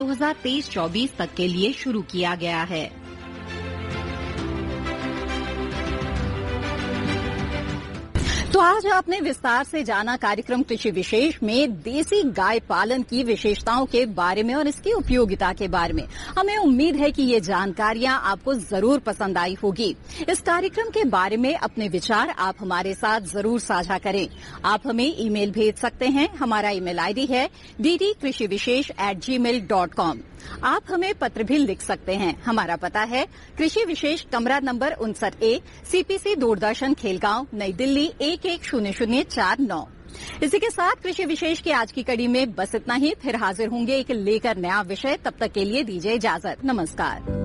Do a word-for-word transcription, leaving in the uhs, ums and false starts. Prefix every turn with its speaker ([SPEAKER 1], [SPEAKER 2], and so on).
[SPEAKER 1] दो हज़ार तेईस चौबीस तक के लिए शुरू किया गया है। तो आज आपने विस्तार से जाना कार्यक्रम कृषि विशेष में देसी गाय पालन की विशेषताओं के बारे में और इसकी उपयोगिता के बारे में। हमें उम्मीद है कि ये जानकारियां आपको जरूर पसंद आई होगी। इस कार्यक्रम के बारे में अपने विचार आप हमारे साथ जरूर साझा करें। आप हमें ईमेल भेज सकते हैं। हमारा ईमेल आईडी है डी डी कृषि विशेष एट जी मेल डॉट कॉम। आप हमें पत्र भी लिख सकते हैं। हमारा पता है कृषि विशेष, कमरा नंबर उनसठ ए, सीपीसी दूरदर्शन खेलगांव, नई दिल्ली एक एक शून्य शून्य चार नौ। इसी के साथ कृषि विशेष की आज की कड़ी में बस इतना ही। फिर हाजिर होंगे एक लेकर नया विषय। तब तक के लिए दीजिए इजाजत। नमस्कार।